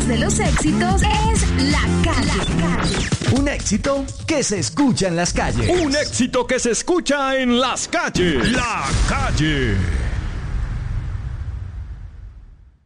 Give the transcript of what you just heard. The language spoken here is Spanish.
de los éxitos es La Calle. Un éxito que se escucha en las calles. Un éxito que se escucha en las calles. La Calle.